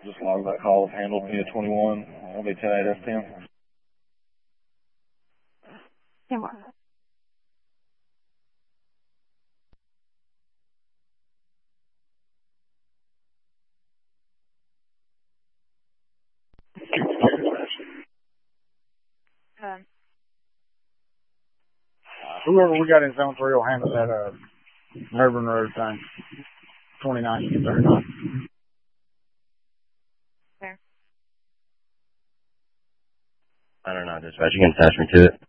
Just log that call as handled via 21. I'll be 10-8 S10. 10 more. Whoever we got in zone 3 will handle that Melbourne Road thing. 29 and 39. There. I don't know, dispatch. You can attach me to it.